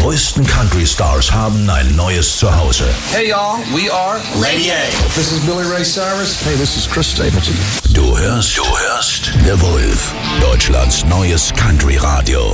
größten Country-Stars haben ein neues Zuhause. Hey y'all, we are Lady A. This is Billy Ray Cyrus. Hey, this is Chris Stapleton. Du hörst The Wolf, Deutschlands neues Country-Radio.